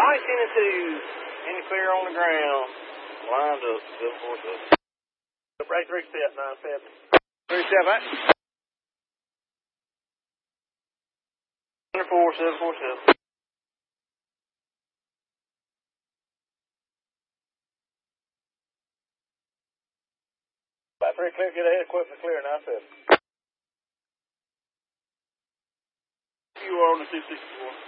Mike in the 2. In the clear on the ground. Lined up. 747. Break 3 step, 9-7. 3 step, right? 4, 747. About 3 clear, get ahead, equipment clear, 9-7. You are on the 264.